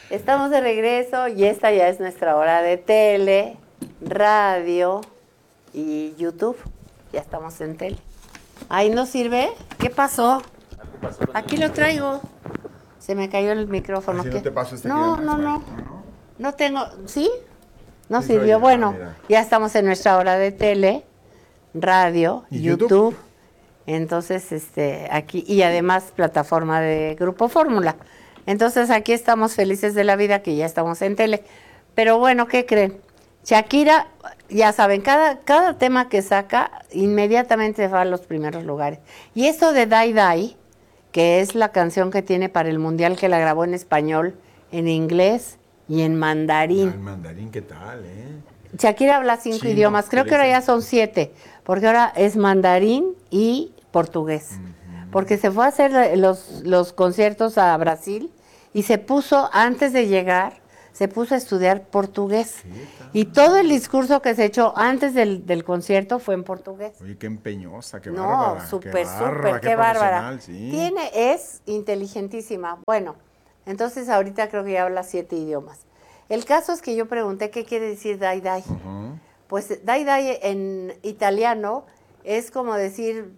Estamos de regreso y esta ya es nuestra hora de tele, radio y YouTube. Ya estamos en tele. ¿Ahí no sirve? ¿Qué pasó? Aquí lo traigo. Se me cayó el micrófono. ¿No te paso este No. No tengo. ¿Sí? No Sí, sirvió. oye, Bueno, mira. ya estamos en nuestra hora de tele, radio, ¿Y YouTube. Entonces, aquí, y además plataforma de Grupo Fórmula. Entonces, aquí estamos felices de la vida que ya estamos en tele. Pero bueno, ¿qué creen? Shakira, ya saben, cada tema que saca, inmediatamente va a los primeros lugares. Y esto de Die Die, que es la canción que tiene para el Mundial, que la grabó en español, en inglés y en mandarín. El mandarín, ¿qué tal, Shakira habla 5 Chino, idiomas, creo que ahora ya son 7, porque ahora es mandarín y portugués. Porque se fue a hacer los conciertos a Brasil y se puso, antes de llegar, se puso a estudiar portugués. Y todo el discurso que se echó antes del concierto fue en portugués. Oye, qué empeñosa, qué No, bárbara. súper, qué bárbara. Sí. Es inteligentísima. Bueno, entonces ahorita creo que ya habla 7 idiomas. El caso es que yo pregunté qué quiere decir die die. Pues die die en italiano es como decir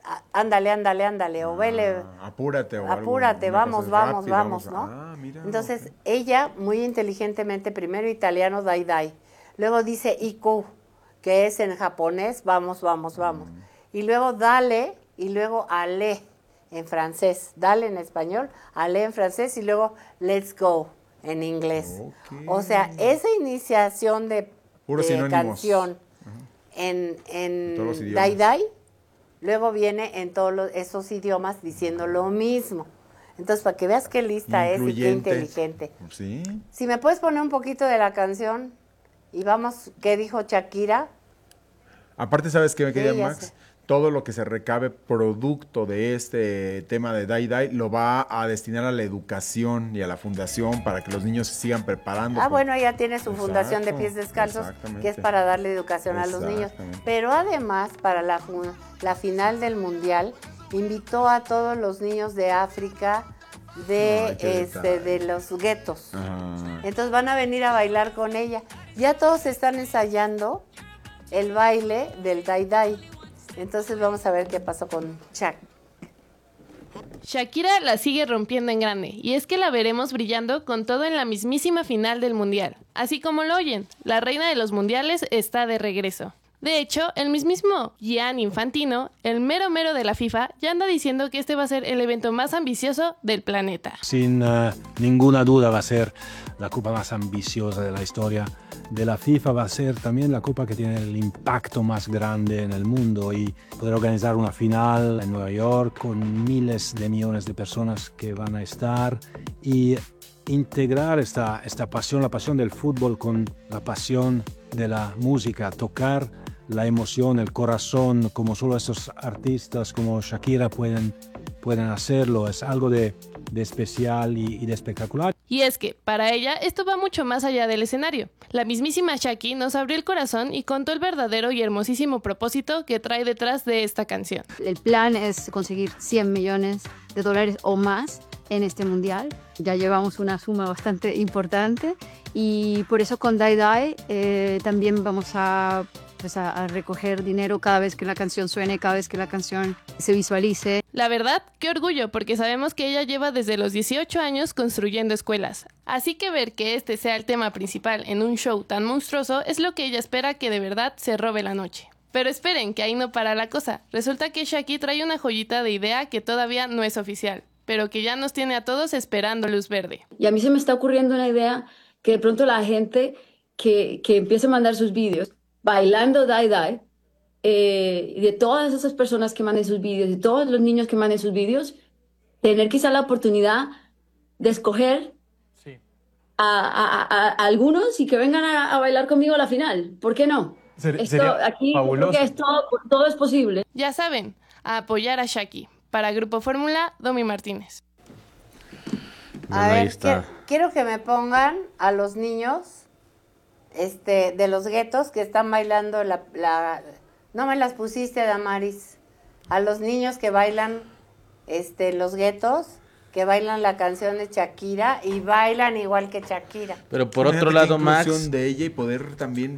ándale, o vele. Apúrate o Apúrate, algo, vamos, ¿no? Mira. Entonces, ella muy inteligentemente, primero italiano, dai dai. Luego dice iku, que es en japonés, vamos. Y luego dale, y luego ale en francés. Dale en español, ale en francés, y luego let's go en inglés. Okay. O sea, esa iniciación de canción en dai dai, luego viene en todos esos idiomas diciendo lo mismo. Entonces, para que veas qué lista es y qué inteligente. Sí. Si me puedes poner un poquito de la canción y vamos, ¿qué dijo Shakira? Aparte, ¿sabes qué me quería, Max? Sé. Todo lo que se recabe producto de este tema de Die Die lo va a destinar a la educación y a la fundación para que los niños se sigan preparando. Bueno, ella tiene su fundación de pies descalzos, que es para darle educación a los niños. Pero además, para la final del Mundial, invitó a todos los niños de África, de los guetos. Entonces van a venir a bailar con ella. Ya todos están ensayando el baile del Die Die. Entonces vamos a ver qué pasó con Shakira la sigue rompiendo en grande, y es que la veremos brillando con todo en la mismísima final del Mundial. Así como lo oyen, la reina de los mundiales está de regreso. De hecho, el mismísimo Gianni Infantino, el mero de la FIFA, ya anda diciendo que este va a ser el evento más ambicioso del planeta. Sin ninguna duda va a ser la copa más ambiciosa de la historia de la FIFA, va a ser también la copa que tiene el impacto más grande en el mundo, y poder organizar una final en Nueva York con miles de millones de personas que van a estar y integrar esta pasión, la pasión del fútbol con la pasión de la música, tocar la emoción, el corazón, como solo estos artistas como Shakira pueden hacerlo. Es algo de especial y de espectacular. Y es que, para ella, esto va mucho más allá del escenario. La mismísima Shaki nos abrió el corazón y contó el verdadero y hermosísimo propósito que trae detrás de esta canción. El plan es conseguir $100 millones o más en este mundial. Ya llevamos una suma bastante importante y por eso con Die Die también vamos a recoger dinero cada vez que la canción suene, cada vez que la canción se visualice. La verdad, qué orgullo, porque sabemos que ella lleva desde los 18 años construyendo escuelas. Así que ver que este sea el tema principal en un show tan monstruoso es lo que ella espera que de verdad se robe la noche. Pero esperen, que ahí no para la cosa. Resulta que Shaki trae una joyita de idea que todavía no es oficial, pero que ya nos tiene a todos esperando luz verde. Y a mí se me está ocurriendo una idea que de pronto la gente que empiece a mandar sus vídeos bailando Die Die, y de todas esas personas que manden sus vídeos, de todos los niños que manden sus vídeos, tener quizá la oportunidad de escoger a algunos y que vengan a bailar conmigo a la final. ¿Por qué no? Aquí creo que todo es posible. Ya saben, a apoyar a Shaki. Para Grupo Fórmula, Domi Martínez. A ver, quiero que me pongan a los niños de los guetos que están bailando no me las pusiste, Damaris, a los niños que bailan los guetos que bailan la canción de Shakira y bailan igual que Shakira. Pero por Imagínate otro lado, qué Max, inclusión de ella y poder también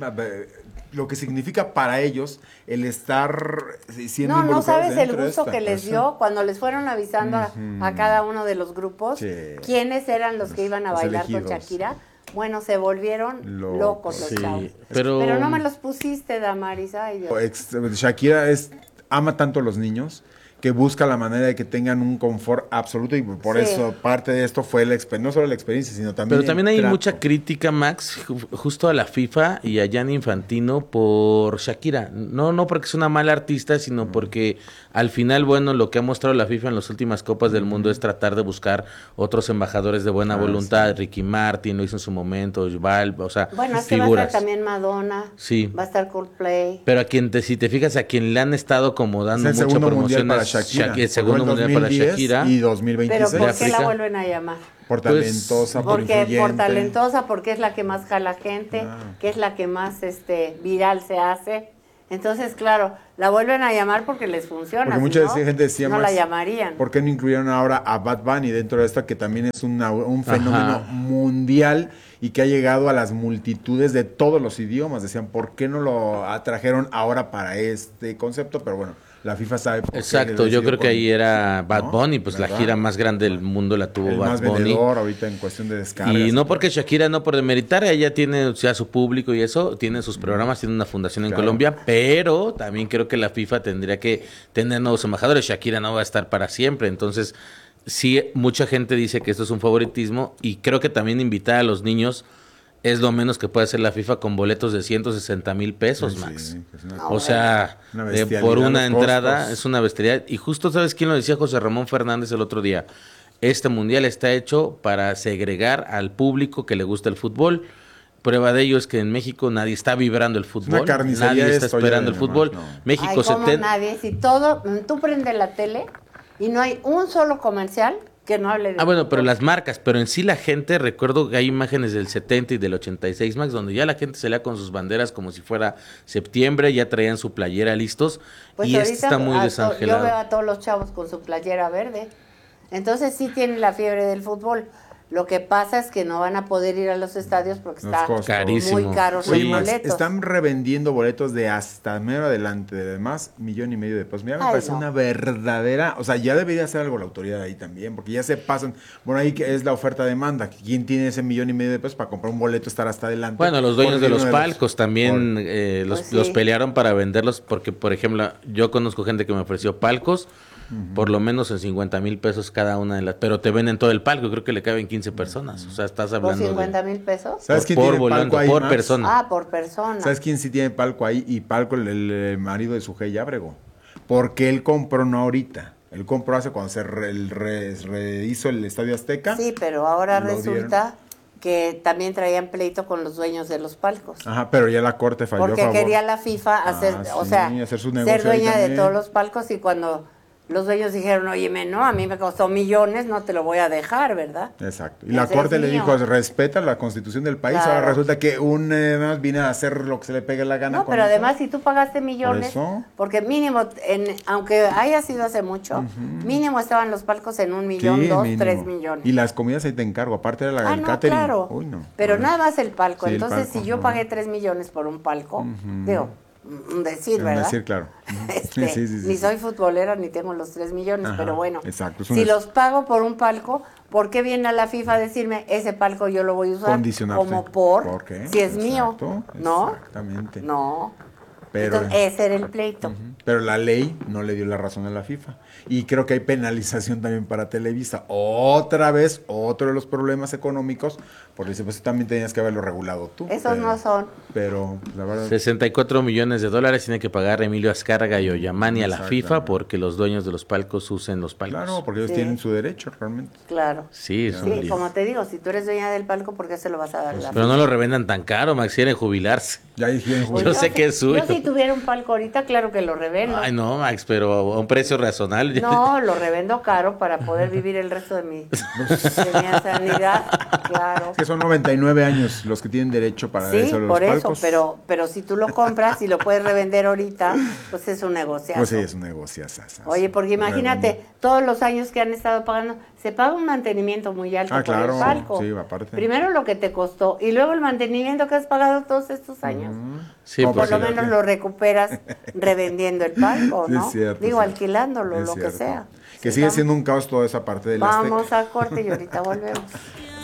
lo que significa para ellos el estar siendo No involucrados sabes el dentro de gusto esta, que les pues, dio cuando les fueron avisando a cada uno de los grupos Sí. quiénes eran los que iban a Los bailar elegidos. con Shakira. Bueno, se volvieron locos los sí, chavos. pero no me los pusiste, Damaris. Ay, Dios. Shakira ama tanto a los niños que busca la manera de que tengan un confort absoluto y por Sí. eso parte de esto fue no solo la experiencia, sino también Pero también el hay trato. mucha crítica, Max, justo a la FIFA y a Gianni Infantino por Shakira. No porque es una mala artista, sino porque al final, bueno, lo que ha mostrado la FIFA en las últimas Copas del Mundo es tratar de buscar otros embajadores de buena voluntad. Sí. Ricky Martin lo hizo en su momento, Val, o sea, Bueno, es que va a estar también Madonna, sí. Va a estar Coldplay. Pero si te fijas, a quien le han estado como dando es el mucha segundo mundial para promoción Shakira. el segundo mundial para Shakira. Y 2026. Pero ¿por qué África? la vuelven a llamar? Por talentosa, por Porque influyente. por talentosa, porque es la que más jala gente, que es la que más viral se hace. Entonces, claro, la vuelven a llamar porque les funciona. Porque mucha ¿no? gente decía, no Max, la llamarían. ¿por qué no incluyeron ahora a Bad Bunny dentro de esta que también es un fenómeno mundial y que ha llegado a las multitudes de todos los idiomas? Decían, ¿por qué no lo atrajeron ahora para este concepto? Pero bueno, la FIFA sabe por qué. Exacto, yo creo que ahí era Bad Bunny, pues ¿verdad? la gira más grande del mundo la tuvo el Bad más Bunny. vendedor ahorita en cuestión de descargas. Y no porque Shakira, no por demeritar, ella tiene su público y eso, tiene sus programas, tiene una fundación en Colombia, pero también creo que la FIFA tendría que tener nuevos embajadores. Shakira no va a estar para siempre, entonces sí, mucha gente dice que esto es un favoritismo y creo que también invitar a los niños es lo menos que puede hacer la FIFA con boletos de 160,000 pesos, Sí, Max. es una- O sea, Una bestialidad, por una los entrada costos. es una bestialidad. Y justo, ¿sabes quién lo decía? José Ramón Fernández el otro día. Este mundial está hecho para segregar al público que le gusta el fútbol. Prueba de ello es que en México nadie está vibrando el fútbol. una carnicería Nadie está esto, esperando el ya, fútbol. no. México Ay, ¿cómo 70. nadie? Si tú prendes la tele y no hay un solo comercial que no hable de Bueno, pero fútbol. las marcas, pero en sí la gente, recuerdo que hay imágenes del 70 y del 86, Max, donde ya la gente salía con sus banderas como si fuera septiembre, ya traían su playera listos, Pues y ahorita está muy yo desangelado. veo a todos los chavos con su playera verde. Entonces sí tienen la fiebre del fútbol. Lo que pasa es que no van a poder ir a los estadios porque Los está costos. Carísimo. muy caros Oye, los Max, boletos. están revendiendo boletos de hasta mero adelante, de más 1,5 millones de pesos. Mira, me Ay, parece no. una verdadera, o sea, ya debería hacer algo la autoridad ahí también, porque ya se pasan, bueno, ahí que es la oferta-demanda, ¿quién tiene ese 1,5 millones de pesos para comprar un boleto, estar hasta adelante? Bueno, los dueños de Porque los uno palcos también Pues los sí. pelearon para venderlos porque, por ejemplo, yo conozco gente que me ofreció palcos por lo menos en 50,000 pesos cada una de las, pero te venden todo el palco, creo que le caben 15 personas, o sea, estás ¿Por hablando 50,000 pesos? ¿Sabes quién por tiene volante, palco ahí, por Max? persona. Ah, por persona. ¿Sabes quién sí tiene palco ahí? Y palco el marido de Sujei Ábrego. Porque él compró no ahorita. Él compró hace cuando se rehizo el Estadio Azteca. Sí, pero ahora Lo resulta que también traían pleito con los dueños de los palcos. Ajá, pero ya la corte falló a Porque favor. quería la FIFA hacer, sí, o sea, hacer su negocio ser dueña ahí de también. todos los palcos y cuando los dueños dijeron, oye, no, a mí me costó millones, no te lo voy a dejar, ¿verdad? Exacto. Y Ese la es corte le mío. dijo, respeta la constitución del país. Claro. Ahora resulta que más viene a hacer lo que se le pegue la gana. No, con pero eso. además si tú pagaste millones, eso. porque mínimo, aunque haya sido hace mucho, mínimo estaban los palcos en 1,000,000, Sí, 2, mínimo. 3 millones. Y las comidas ahí te encargo, aparte de el no, catering. claro. Uy, no. Pero A ver. nada más el palco. Sí, el Entonces, palco, si yo ajá. pagué 3 millones por un palco, digo, un decir, ¿verdad? Decir, claro. Sí, Ni soy futbolera ni tengo los 3 millones, Ajá, pero bueno, exacto, es un si des- los pago por un palco, ¿por qué viene a la FIFA a decirme ese palco yo lo voy a usar Condicionarte. como por qué? si es mío? Exacto, ¿No? Exactamente. No. Pero, Entonces, ese era el pleito. pero la ley no le dio la razón a la FIFA. Y creo que hay penalización también para Televisa. Otra vez, otro de los problemas económicos, porque dice, pues también tenías que haberlo regulado tú. Esos pero- no son. Pero la verdad... 64 millones de dólares tiene que pagar Emilio Azcárraga y Ollamani a la FIFA Exactamente. porque los dueños de los palcos usen los palcos. Claro, porque ellos Sí. tienen su derecho realmente. Claro. Sí, es un Sí, lío. como te digo, si tú eres dueña del palco, ¿por qué se lo vas a dar a la Pero no lo revendan tan caro, Max, quieren jubilarse. Ya dijeron, Pues Yo sé que es suyo. Yo si tuviera un palco ahorita, claro que lo revendo. Ay, no, Max, pero a un precio razonable. No, lo revendo caro para poder vivir el resto de mi sanidad, claro. que son 99 años los que tienen derecho para Sí, eso los por eso, palcos. pero si tú lo compras y lo puedes revender ahorita, pues es un negociazo. Pues sí, es un negocio. Oye, porque imagínate, todos los años que han estado pagando, se paga un mantenimiento muy alto por claro, el palco. sí, aparte. Primero lo que te costó y luego el mantenimiento que has pagado todos estos años. Sí, Como Por pues, lo sí. menos lo recuperas revendiendo el palco, Sí, ¿no? es cierto, Digo, sí. alquilándolo, Es lo que cierto. sea. Que Sí, sigue vamos- siendo un caos toda esa parte del Vamos Azteca. a corte y ahorita volvemos.